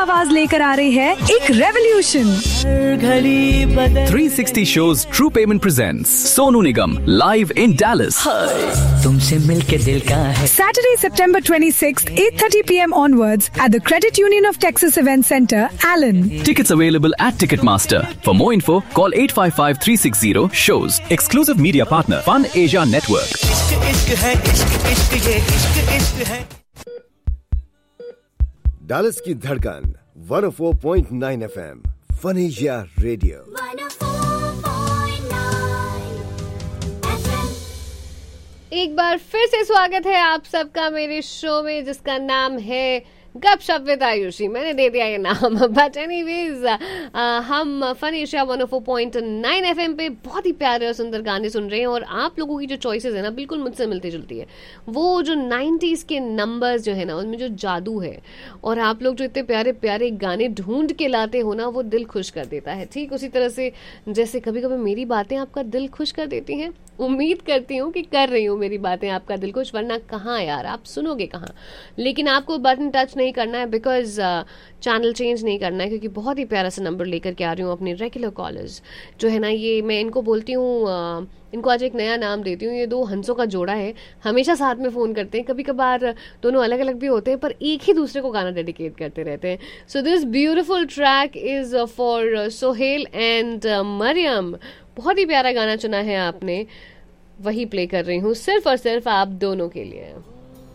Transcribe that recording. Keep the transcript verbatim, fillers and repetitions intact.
आवाज लेकर आ रही है एक revolution. three sixty shows True Payment presents Sonu Nigam live in Dallas. तुमसे मिलके दिल का है। Saturday, September twenty-sixth, eight thirty p.m. onwards at the Credit Union of Texas Event Center, Allen. Tickets available at Ticketmaster. For more info, call eight five five three six zero shows. Exclusive media partner Fun Asia Network. Dallas की धड़कन one oh four point nine F M Fun Asia Radio. एक बार फिर से स्वागत है आप सबका मेरे शो में जिसका नाम है गपशप विद आयुषी। मैंने दे दिया ये नाम, बट एनीवेज हम fun Asia one oh four point nine F M पे बहुत ही प्यारे और सुंदर गाने सुन रहे हैं और आप लोगों की जो चॉइसेस है ना बिल्कुल मुझसे मिलती जुलती है। वो जो नाइन्टीज़ के नंबर्स जो है ना उनमें जो जादू है और आप लोग जो इतने प्यारे प्यारे गाने ढूंढ के लाते हो ना वो दिल खुश कर देता है। ठीक उसी तरह से जैसे कभी कभी मेरी बातें आपका दिल खुश कर देती हैं, उम्मीद करती हूँ कि कर रही हूँ मेरी बातें आपका दिल खुश, वरना कहाँ यार आप सुनोगे कहाँ। लेकिन आपको बटन टच नहीं करना है बिकॉज चैनल चेंज नहीं करना है, क्योंकि बहुत ही प्यारा सा नंबर लेकर के आ रही हूँ अपने रेगुलर कॉलर्स जो है ना। ये मैं इनको बोलती हूँ, इनको आज एक नया नाम देती हूँ। ये दो हंसों का जोड़ा है, हमेशा साथ में फ़ोन करते हैं, कभी कभार दोनों अलग अलग भी होते हैं पर एक ही दूसरे को गाना डेडिकेट करते रहते हैं। So this beautiful track is for Sohail and Maryam. बहुत ही प्यारा गाना चुना है आपने, वही प्ले कर रही हूँ सिर्फ और सिर्फ आप दोनों के लिए।